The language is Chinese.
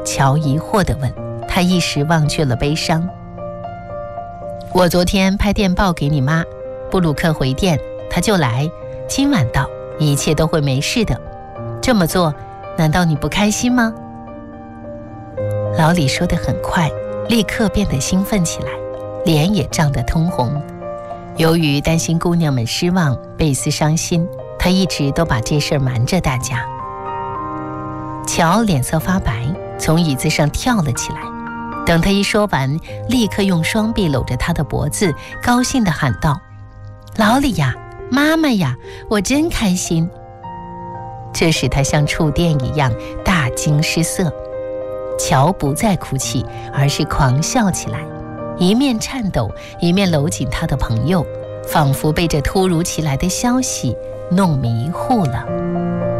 乔疑惑地问，他一时忘却了悲伤。我昨天拍电报给你妈，布鲁克回电，他就来，今晚到，一切都会没事的。这么做，难道你不开心吗？老李说得很快，立刻变得兴奋起来，脸也涨得通红。由于担心姑娘们失望，贝斯伤心，他一直都把这事瞒着大家。乔脸色发白，从椅子上跳了起来。等他一说完，立刻用双臂搂着他的脖子，高兴地喊道：老李呀，妈妈呀，我真开心。这使他像触电一样大惊失色。乔不再哭泣，而是狂笑起来，一面颤抖，一面搂紧他的朋友，仿佛被这突如其来的消息弄迷糊了。